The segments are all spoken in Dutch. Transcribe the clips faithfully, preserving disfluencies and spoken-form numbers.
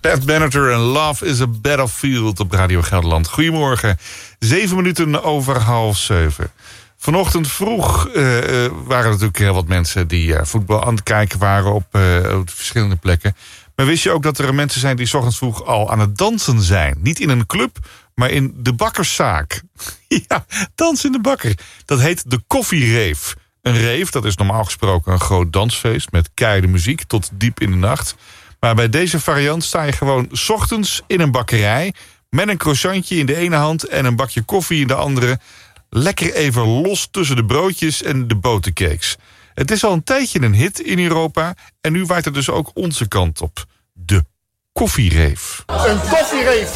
Pat Benatar en Love is a Battlefield op Radio Gelderland. Goedemorgen, zeven minuten over half zeven. Vanochtend vroeg uh, uh, waren er natuurlijk heel wat mensen die uh, voetbal aan het kijken waren op, uh, op verschillende plekken. Maar wist je ook dat er mensen zijn die 's ochtends vroeg al aan het dansen zijn? Niet in een club, maar in de bakkerszaak. Ja, dans in de bakker. Dat heet de koffiereef. Een reef, dat is normaal gesproken een groot dansfeest met keiharde muziek tot diep in de nacht. Maar bij deze variant sta je gewoon 's ochtends in een bakkerij met een croissantje in de ene hand en een bakje koffie in de andere. Lekker even los tussen de broodjes en de botercakes. Het is al een tijdje een hit in Europa en nu waait het dus ook onze kant op. De koffiereef. Een koffiereef.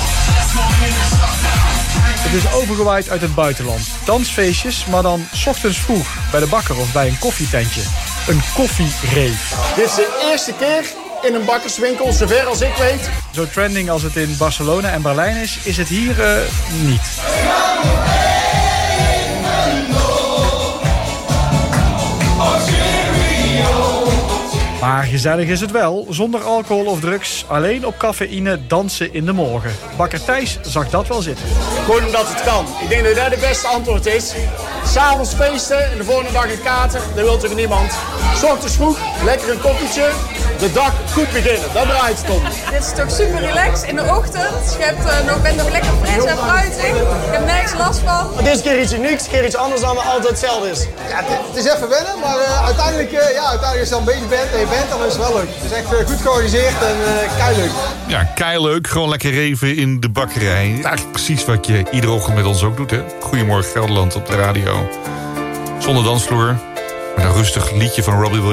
Het is overgewaaid uit het buitenland. Dansfeestjes, maar dan 's ochtends vroeg bij de bakker of bij een koffietentje. Een koffiereef. Dit is de eerste keer in een bakkerswinkel, zover als ik weet. Zo trending als het in Barcelona en Berlijn is, is het hier uh, niet. Maar gezellig is het wel, zonder alcohol of drugs, alleen op cafeïne dansen in de morgen. Bakker Thijs zag dat wel zitten. Gewoon omdat het kan. Ik denk dat dat het beste antwoord is. 'S'avonds feesten en de volgende dag een kater, dat wil toch niemand. 'S ochtends vroeg, lekker een koffietje, de dag goed beginnen. Dat draait het om. Dit is toch super relaxed in de ochtend. Je hebt, uh, nog, bent nog lekker fris en fruitig. Je hebt nergens last van. Maar dit is een keer iets unieks, een keer iets anders dan altijd hetzelfde is. Ja, het, het is even wennen, maar uh, uiteindelijk, uh, ja, uiteindelijk als je al een beetje bent en je bent, dan is het wel leuk. Het is echt uh, goed georganiseerd en uh, keileuk. Ja, keileuk. Gewoon lekker reven in de bakkerij. Eigenlijk precies wat je iedere ochtend met ons ook doet, hè? Goedemorgen Gelderland op de radio. Zonder dansvloer. Met een rustig liedje van Robbie Williams.